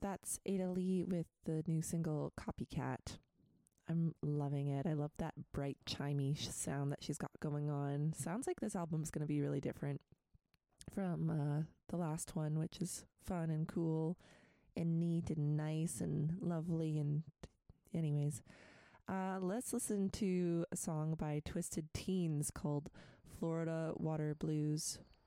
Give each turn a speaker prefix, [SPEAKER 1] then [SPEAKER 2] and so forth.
[SPEAKER 1] That's Ada Lee with the new single Copycat. I'm loving it. I love that bright, chimey sound that she's got going on. Sounds like this album's going to be really different from the last one, which is fun and cool and neat and nice and lovely. And anyways, let's listen to a song by Twisted Teens called Florida Water Blues.